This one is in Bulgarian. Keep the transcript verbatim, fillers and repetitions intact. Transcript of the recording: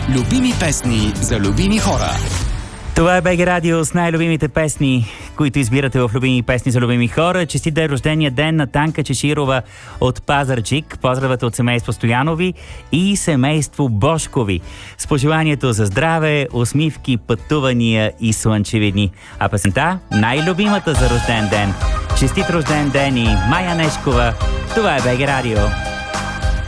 Любими песни за любими хора. Това е БГ Радио с най-любимите песни, които избирате в любими песни за любими хора. Честит да е рождения ден на Танка Чеширова от Пазарджик. Поздравете от семейство Стоянови и семейство Бошкови. С пожеланието за здраве, усмивки, пътувания и слънчеви дни. А песента най-любимата за рожден ден. Честит рожден ден и Майя Нешкова. Това е БГ Радио.